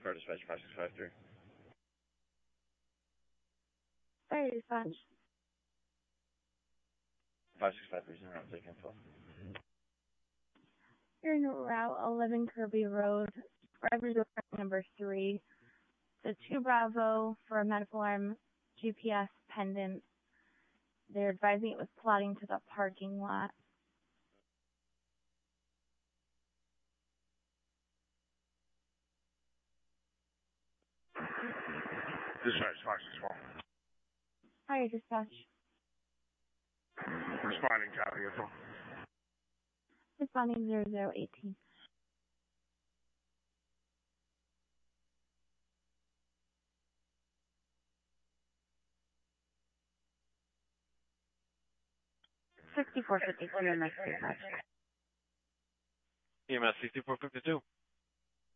Fire dispatch 5653. Fire dispatch. 5653, I'm taking info. You're in Route 11 Kirby Road. Driver's report number 3. The 2 Bravo for a medical arm GPS pendant. They're advising it was plotting to the parking lot. Dispatch 561. Fire dispatch. Responding, copy info. Responding 0018. $64.52 EMS dispatch. EMS 6452.